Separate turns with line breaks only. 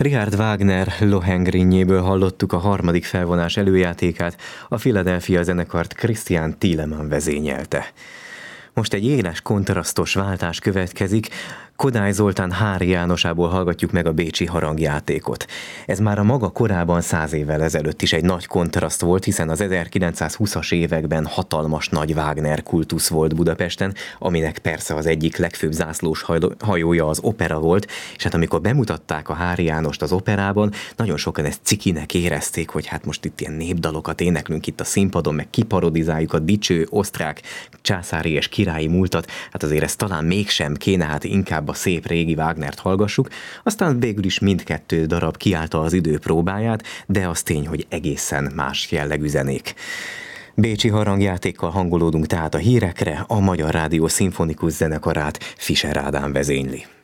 Richard Wagner Lohengrinjéből hallottuk a harmadik felvonás előjátékát, a Philadelphia zenekart Christian Thielemann vezényelte. Most egy éles kontrasztos váltás következik, Kodály Zoltán Háry Jánosából hallgatjuk meg a bécsi harangjátékot. Ez már a maga korában 100 évvel ezelőtt is egy nagy kontraszt volt, hiszen az 1920-as években hatalmas nagy Wagner kultusz volt Budapesten, aminek persze az egyik legfőbb zászlós hajója az opera volt, és hát amikor bemutatták a Háry Jánost az operában, nagyon sokan ezt cikinek érezték, hogy hát most itt ilyen népdalokat éneklünk itt a színpadon, meg kiparodizáljuk a dicső osztrák császári és királyi múltat, hát azért ez talán mégsem kéne, hát inkább a szép régi Wagnert hallgassuk, aztán végül is mindkettő darab kiállta az idő próbáját, de az tény, hogy egészen más jellegű zenék. Bécsi harangjátékkal hangolódunk tehát a hírekre, a Magyar Rádió szimfonikus zenekarát Fischer Ádám vezényli.